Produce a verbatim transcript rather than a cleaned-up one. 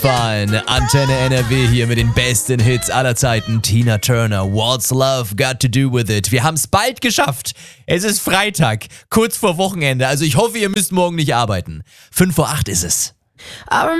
Fein, Antenne N R W hier mit den besten Hits aller Zeiten. Tina Turner, What's Love Got to Do With It. Wir haben es bald geschafft. Es ist Freitag, kurz vor Wochenende. Also ich hoffe, ihr müsst morgen nicht arbeiten. Fünf vor acht ist es.